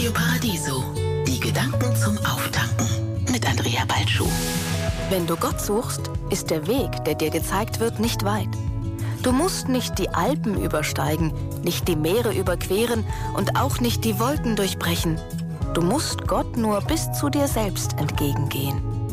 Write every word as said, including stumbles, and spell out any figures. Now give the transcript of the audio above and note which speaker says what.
Speaker 1: Radio Paradiso. Die Gedanken zum Auftanken mit Andrea Balschuh.
Speaker 2: Wenn du Gott suchst, ist der Weg, der dir gezeigt wird, nicht weit. Du musst nicht die Alpen übersteigen, nicht die Meere überqueren und auch nicht die Wolken durchbrechen. Du musst Gott nur bis zu dir selbst entgegengehen.